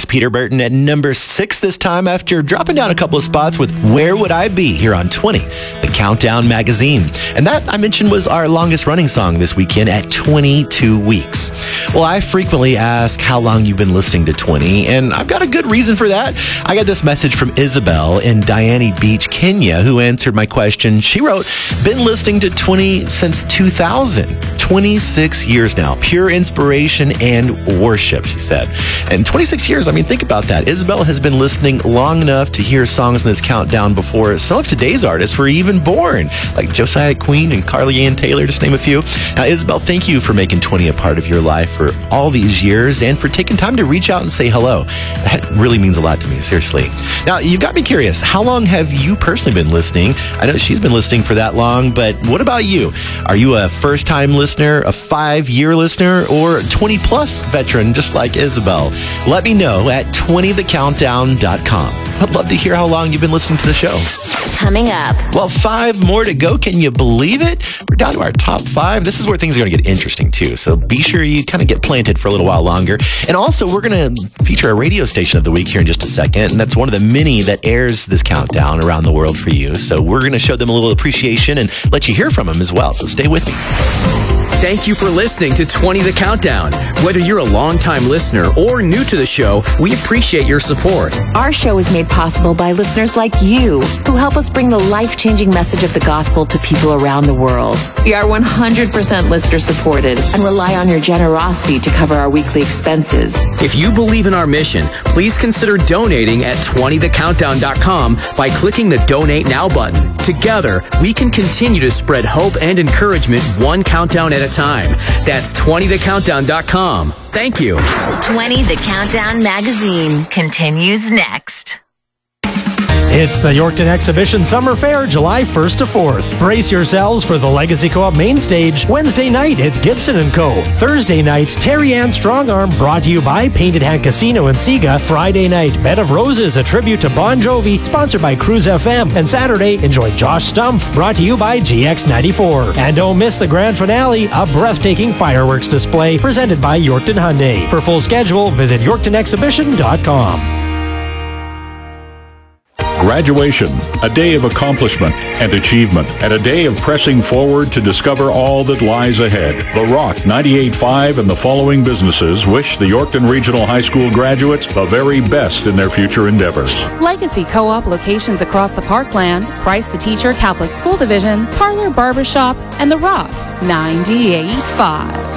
Peter Burton at number 6 this time after dropping down a couple of spots with Where Would I Be here on 20, the Countdown Magazine. And that, I mentioned, was our longest running song this weekend at 22 weeks. Well, I frequently ask how long you've been listening to 20, and I've got a good reason for that. I got this message from Isabel in Diani Beach, Kenya, who answered my question. She wrote, been listening to 20 since 2000. 26 years now. Pure inspiration and worship, she said. And 26 years, I mean, think about that. Isabel has been listening long enough to hear songs in this countdown before some of today's artists were even born, like Josiah Queen and Carly Ann Taylor, just name a few. Now, Isabel, thank you for making 20 a part of your life for all these years and for taking time to reach out and say hello. That really means a lot to me, seriously. Now, you got me curious. How long have you personally been listening? I know she's been listening for that long, but what about you? Are you a first-time listener, a 5-year listener, or 20-plus veteran just like Isabel? Let me know at 20thecountdown.com. I'd love to hear how long you've been listening to the show. Coming up. Well, 5 more to go. Can you believe it? We're down to our top 5. This is where things are going to get interesting, too. So be sure you kind of get planted for a little while longer. And also, we're going to feature a radio station of the week here in just a second. And that's one of the many that airs this countdown around the world for you. So we're going to show them a little appreciation and let you hear from them as well. So stay with me. Thank you for listening to 20 The Countdown. Whether you're a longtime listener or new to the show, we appreciate your support. Our show is made possible by listeners like you, who help us bring the life-changing message of the gospel to people around the world. We are 100% listener-supported and rely on your generosity to cover our weekly expenses. If you believe in our mission, please consider donating at 20thecountdown.com by clicking the Donate Now button. Together, we can continue to spread hope and encouragement one countdown at a time. That's 20thecountdown.com. Thank you. 20 The Countdown Magazine continues next. It's the Yorkton Exhibition Summer Fair, July 1st to 4th. Brace yourselves for the Legacy Co-op main stage. Wednesday night, it's Gibson & Co. Thursday night, Terry Ann Strongarm, brought to you by Painted Hand Casino and Sega. Friday night, Bed of Roses, a tribute to Bon Jovi, sponsored by Cruise FM. And Saturday, enjoy Josh Stumpf, brought to you by GX94. And don't miss the grand finale, a breathtaking fireworks display presented by Yorkton Hyundai. For full schedule, visit YorktonExhibition.com. Graduation, a day of accomplishment and achievement, and a day of pressing forward to discover all that lies ahead. The Rock 98.5 and the following businesses wish the Yorkton Regional High School graduates the very best in their future endeavors. Legacy Co-op locations across the Parkland, Christ the Teacher Catholic School Division, Parlor Barbershop, and The Rock 98.5.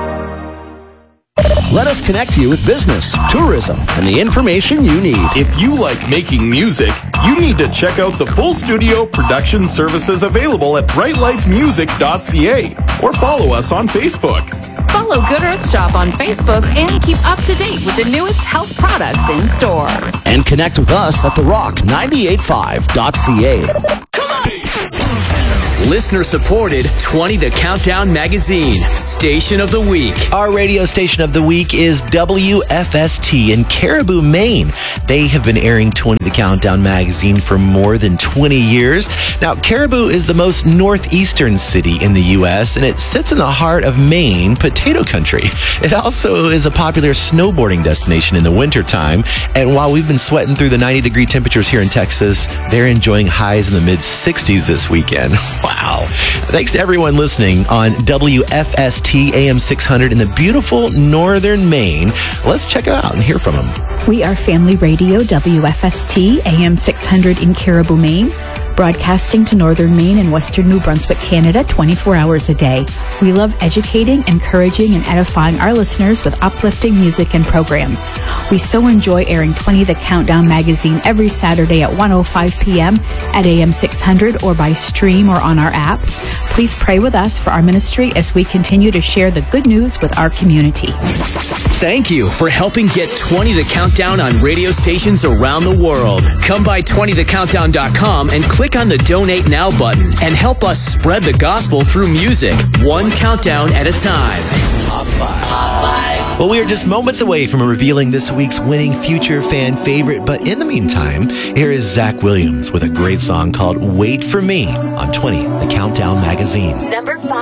Let us connect you with business, tourism, and the information you need. If you like making music, you need to check out the full studio production services available at brightlightsmusic.ca or follow us on Facebook. Follow Good Earth Shop on Facebook and keep up to date with the newest health products in store. And connect with us at therock985.ca. Listener-supported 20 The Countdown Magazine, Station of the Week. Our radio station of the week is WFST in Caribou, Maine. They have been airing 20 The Countdown Magazine for more than 20 years. Now, Caribou is the most northeastern city in the U.S., and it sits in the heart of Maine, potato country. It also is a popular snowboarding destination in the wintertime, and while we've been sweating through the 90-degree temperatures here in Texas, they're enjoying highs in the mid-60s this weekend. Wow. Thanks to everyone listening on WFST AM 600 in the beautiful northern Maine. Let's check it out and hear from them. We are Family Radio WFST AM 600 in Caribou, Maine, broadcasting to northern Maine and western New Brunswick, Canada, 24 hours a day. We love educating, encouraging, and edifying our listeners with uplifting music and programs. We so enjoy airing 20 The Countdown Magazine every Saturday at 1:05 p.m. at AM 600 or by stream or on our app. Please pray with us for our ministry as we continue to share the good news with our community. Thank you for helping get 20 The Countdown on radio stations around the world. Come by 20thecountdown.com and click on the Donate Now button and help us spread the gospel through music, one countdown at a time. Top 5. Well, we are just moments away from revealing this week's winning future fan favorite, but in the meantime, here is Zach Williams with a great song called Wait For Me on 20 The Countdown Magazine. Number 5.